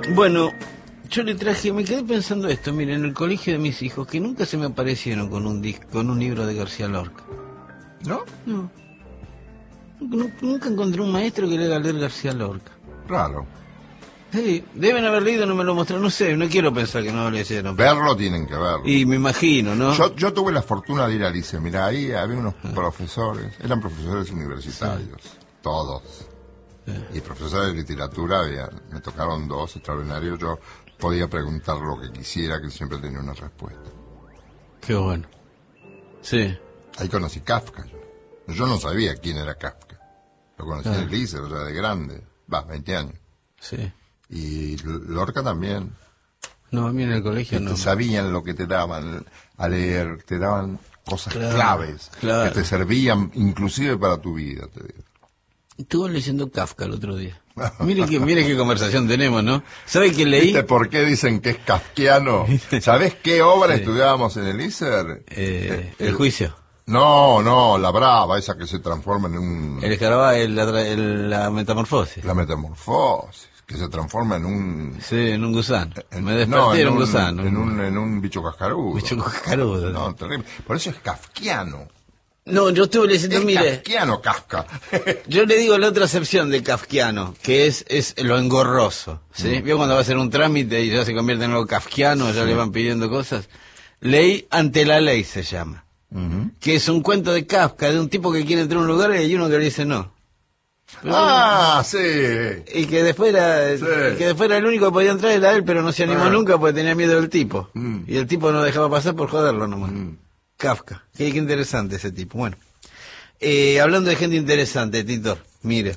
Bueno, yo le traje, me quedé pensando esto, miren, en el colegio de mis hijos, que nunca se me aparecieron con un libro de García Lorca. ¿No? No. Nunca encontré un maestro que le haga leer García Lorca. Raro. Sí, deben haber leído, no me lo mostraron, no sé, no quiero pensar que no lo leyeron. Verlo tienen que verlo. Y me imagino, ¿no? Yo tuve la fortuna de ir al liceo. Mira, ahí había unos profesores, eran profesores universitarios, todos. Y profesores de literatura, me tocaron dos extraordinarios. Yo podía preguntar lo que quisiera, que siempre tenía una respuesta. Qué bueno. Sí. Ahí conocí Kafka. Yo no sabía quién era Kafka. Lo conocí en el liceo, o sea, de grande. 20 años. Sí. Y Lorca también. No, a mí en el colegio no. Sabían lo que te daban a leer, te daban cosas claves que te servían inclusive para tu vida, te digo. Estuve leyendo Kafka el otro día. Mire qué conversación tenemos, ¿no? ¿Sabe qué leí? ¿Viste por qué dicen que es kafkiano? ¿Sabés qué obra estudiábamos en el ISER? El juicio. No, la brava, esa que se transforma en un... El escarabajo, la metamorfosis. La metamorfosis, que se transforma en un... Sí, en un gusano. Me desperté en un gusano. En un bicho cascarudo. Bicho cascarudo. No, terrible. Por eso es kafkiano. No, yo estuve leyendo, mire... Kafkiano, Kafka. Yo le digo la otra acepción de kafkiano, que es lo engorroso, ¿sí? ¿Vio cuando va a hacer un trámite y ya se convierte en algo kafkiano, ya le van pidiendo cosas? Ley ante la ley se llama. Que es un cuento de Kafka, de un tipo que quiere entrar a un lugar y hay uno que le dice no. Sí. Y que después era el único que podía entrar, era él, pero no se animó nunca porque tenía miedo del tipo. Y el tipo no dejaba pasar por joderlo nomás. Kafka. Qué interesante ese tipo. Bueno. Hablando de gente interesante, Titor, mire.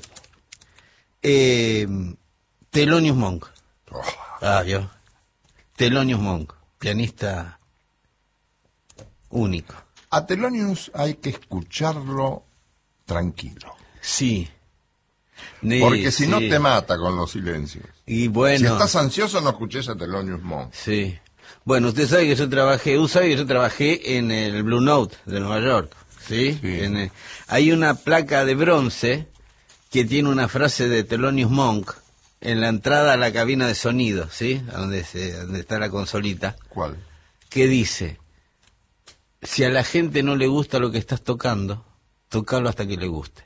Thelonious Monk. ¿Vio? Thelonious Monk, pianista único. A Thelonious hay que escucharlo tranquilo. Sí. Porque si no te mata con los silencios. Y bueno. Si estás ansioso, no escuches a Thelonious Monk. Sí. Bueno, usted sabe que yo trabajé en el Blue Note de Nueva York. ¿Sí? Hay una placa de bronce que tiene una frase de Thelonious Monk en la entrada a la cabina de sonido, ¿sí? Donde está la consolita. ¿Cuál? Que dice: si a la gente no le gusta lo que estás tocando, tocalo hasta que le guste.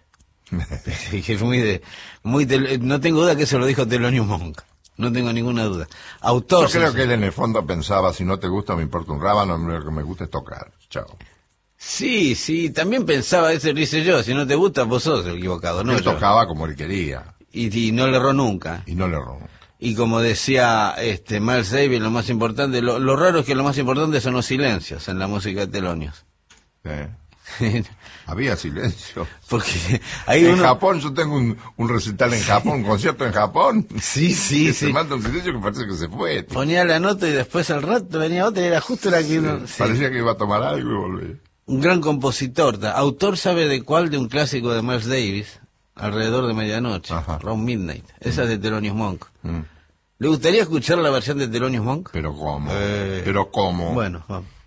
No tengo duda que eso lo dijo Thelonious Monk. No tengo ninguna duda. Autor. Yo creo que él en el fondo pensaba, si no te gusta me importa un rábano, lo que me gusta es tocar. Chao. Sí, también pensaba, eso lo hice yo, si no te gusta vos sos el equivocado, ¿no? Él tocaba como él quería. Y no le erró nunca. Y como decía Miles Davis, lo más importante, lo raro es que lo más importante son los silencios en la música de Thelonious. Había silencio. Porque ahí en Japón, yo tengo un recital en Japón, un concierto en Japón. Sí. Se manda un silencio que parece que se fue. Ponía la nota y después al rato venía otra y era justo la que uno... Parecía que iba a tomar algo y volvía. Un gran compositor. Autor, ¿sabe de cuál? De un clásico de Miles Davis, Alrededor de Medianoche, Round Midnight. Esa es de Thelonious Monk. ¿Le gustaría escuchar la versión de Thelonious Monk? ¿Pero cómo? ¿Pero cómo? Bueno, vamos.